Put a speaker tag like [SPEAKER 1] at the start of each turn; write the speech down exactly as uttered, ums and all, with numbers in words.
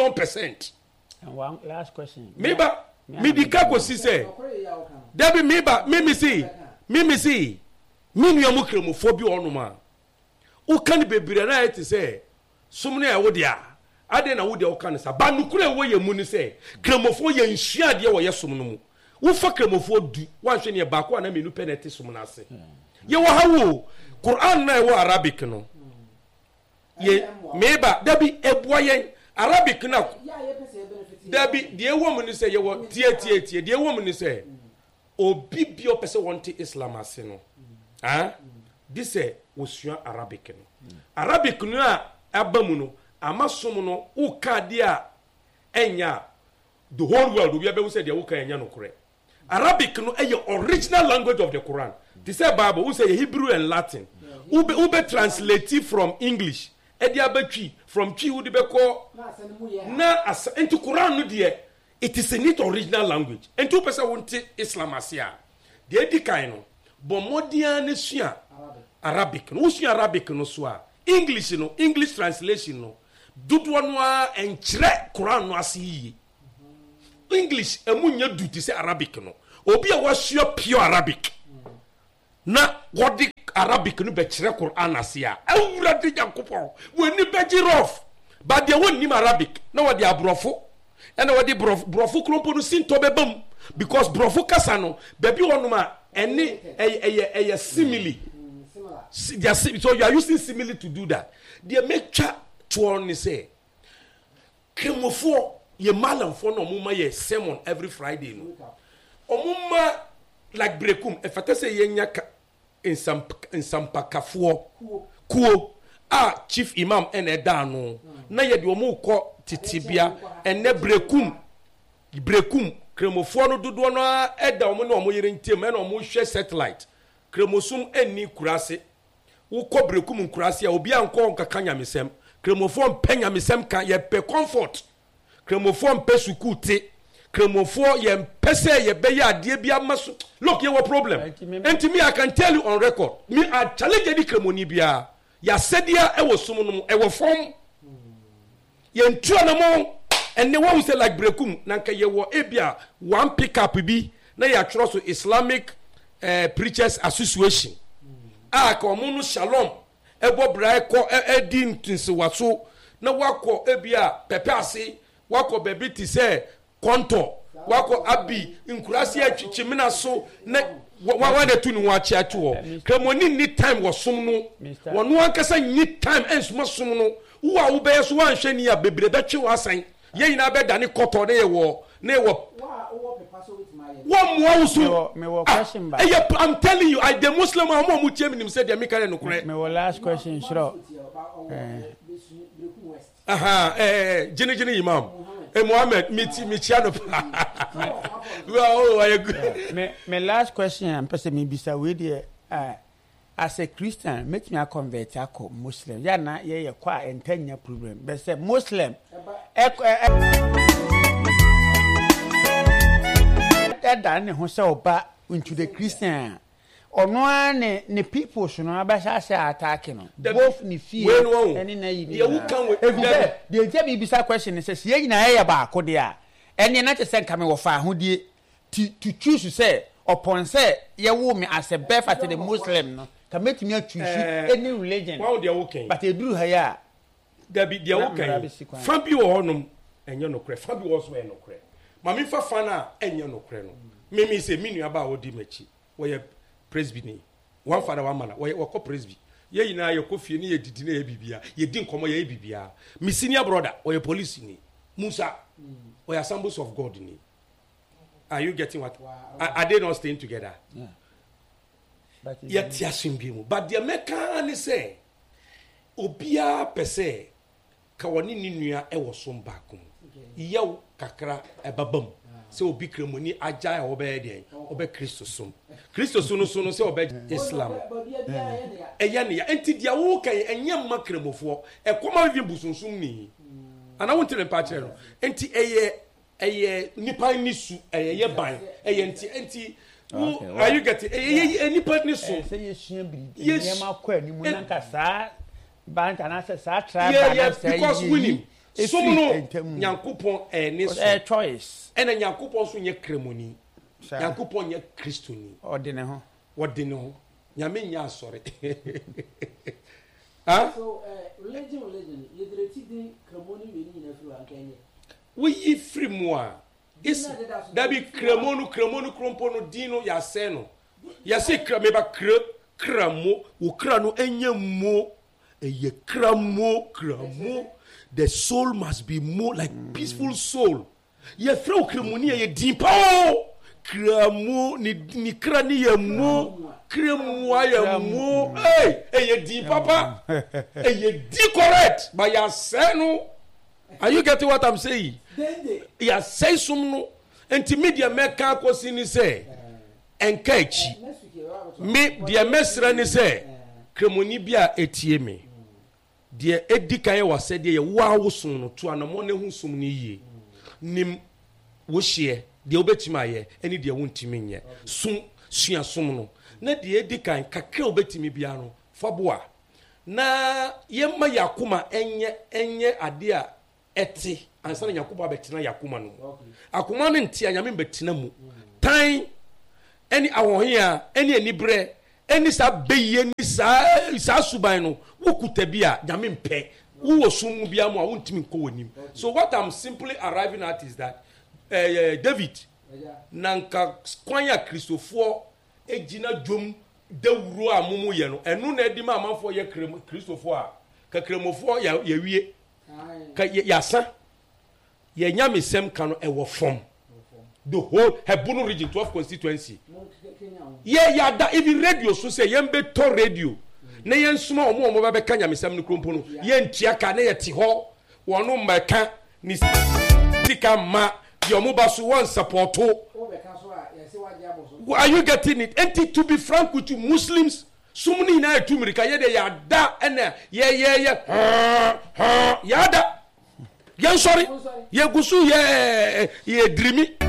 [SPEAKER 1] million percent.
[SPEAKER 2] And one last question.
[SPEAKER 1] Meba, me di kako si say. Debi meba, me me see, me me see. Me ni amu kremofo bi onuma. U kan bebre na eti say. Sumne e wo dia. Ade na wo dia wo kan sa. Ba nukure wo ye mu ni say. Kremofo ye nhia de wo ye som no mu. Wo fa kremofo du. Wan hwe ne ba ko na menu penalty som na ase. Ye wo hawo. Quran na e wo Arabic no. Ye meba debi eboa yen Arabic na Debi the woman is say you want tie tie tie the woman is say obi bi o pese want Islam ase no ah this say osua Arabic no Arabic no a abamu no amasom no u ka dia enya the whole world obi abewu say the u ka enya no kore Arabic no e original language of the Quran this say Bible we say Hebrew and Latin ube ube translate from English edi abatwi from twi udi beko na as into Quran no de it is a neat original language into person want Islam asia de edi kan no bomodia ne sua Arabic no sua Arabic no so a English no English translation no dudu no a enkyere Quran no asi English emunya duty say Arabic no obi a wasua pure Arabic na wodi Arabic no be kyere Quran asia awurade Jacopo we ni be girof but they won nim Arabic na wodi abrofo and wodi brofo klompo no sinto bebam because brofo kasa no baby wonuma ene eye eye simile so you are using simile to do that they make cha to on say kremofo ye malamfo no muma ye sermon every Friday no omuma like brekum if I say yenya in some in some pakafo kuo ah chief imam ene da no na ye de omo ko titibia ene brekum brekum kremofo no dodo no eda omo na omo yere ntem ene omo hwe satellite kremosum eni kurase wo ko brekum kurase a obi anko nkaka nyamesem kremofo mpenya mesem kan ye pe comfort kremofo mpe sukute kremofo ye mpese ye be ya ade bia maso look ye what problem and to me I can tell you on record me I challenge the kremoni bia ya sedia e wo sum no e wo form ye ntu anamo and ne one say like brekum na nka ye wo ebia one pick up bi na ya tworo so Islamic uh, Preachers Association ah ka omo no shalom ebo bra ko edi ntinse waso na wako ebia pepe ase wako bebi ti se konto wako abi nkurasi atwimina so na wa de tunu wa chi atuo kremoni ni time wasum no wono ankasa ni time ensuma sum no wo a wo be so wan hwe ni ya bebre da twe wasan ye nyina be dane koto ne ye wo ne wo One more so me wo question ba I'm telling you I the Muslim am mo mutie minim say de me kare no kure
[SPEAKER 2] me wo last question sure
[SPEAKER 1] eh aha eh jini jini imam eh Muhammad miti michiano well I agree
[SPEAKER 2] me me last question am pese me bisa we there uh, as a Christian make me a convert ako Muslim ya na ye ye kwa entanya problem be say Muslim that ne ho say oba into the Christian ono ane ne people so no abasha sha attack no both ni fear any na yi
[SPEAKER 1] ye wu kan we
[SPEAKER 2] the the be bisa question says ye nyina ye ba akode a ene na che say kame wo fa ahodie to to choose say upon say ye wo me as a better to the Muslim no can make me choose any religion
[SPEAKER 1] wow they okay
[SPEAKER 2] but e duru ha ya
[SPEAKER 1] there be they okay fan bi wo honum enye no kre fan bi wo so e no kre mami fa fan a enye no kre no me me say minu aba wo di machi wo ye presby one father one man wo ko presby ye yina ye ko fie ni ye didi na ye bibia ye di nkomo ye bibia me senior brother wo ye police ni Musa wo ya symbols of God ni are you getting what wow, wow. Are, are they not staying together
[SPEAKER 2] yeah but
[SPEAKER 1] yet yasimbimu but the American ni say obia pese ka woni ni nua e wo so mbako yew kakra e babam se obi kremoni aja e obe de obe Kristo som Kristo so no so no se obe Islam e ya ne ya enti dia wo kan enye ma kremofo e koma wi busunsum ni ana won tire pa kire no enti eye eye nipa ni su eye ban eye enti enti are you getting eye nipa ni su
[SPEAKER 2] se ye sua biri ye ma kwa ni mu nanka sa bank ana se sa try balance
[SPEAKER 1] because winning Some no Nyankopon eni so.
[SPEAKER 2] A choice.
[SPEAKER 1] Ena Nyankopon so nye kremoni. Nyankopon nye Kristoni.
[SPEAKER 2] Odi ne ho.
[SPEAKER 1] Wodi ne ho. Nyame nya asore. Huh?
[SPEAKER 3] So uh, religion religion you direct the kremoni we ni na fru ankenye.
[SPEAKER 1] We yi free moi. Is that be kremonu kremonu krompo no dino ya se no. Ya se krame ba kre kramo wo kra no enye mo eye kramo kramo. The soul must be more like mm. peaceful soul. Ye throw kremoni ye deep oh kramo ni ni kra ni ye mo kremo ye mo hey eye deep papa eye deep correct but ya say no. Are you getting what I'm saying? Ya say some no enti media make akosi ni say enkachi me dia mesra ni say kremoni bia etie me de edikan ye wase de ye wawo sun no to anamo ne hu sum ni yie nim wo hye de obetima ye eni de wontimi nye sum sua sum no na de edikan kakra obetimi bia no faboa na ye ma yakoma enye enye ade a eti ansa na yakoba betina yakoma no akoma no ntia nyame betina mu tan eni awohia eni enibre eni sa beye ni sa sa suban no wokuta bia nyame mpe wo sum bia mu a wontimi nko wonim. So what I'm simply arriving at is that uh, uh, David nanka kwanya Christopher ejina dwom dawuro a mumu ye no enu na edi ma amanfo ye Christopher a ka kremofo ya ya wie ka ya sa ye nyame sem ka no e wo fom the whole Hebunu region twelve constituency. Yeah, yeah, that even radio so say yembe to radio. Na yen suma omo omo ba be kanya mesam no krompo no. Yen tia ka na ye ti ho. Wono mbeka ni sika ma your mobile so one support. Are you getting it? And to be frank with you, Muslims, sumuni na etu mirika ye de ya da ena ye ye ye ha ha ya da. Yen sorry. Ye gusu ye ye dreamy.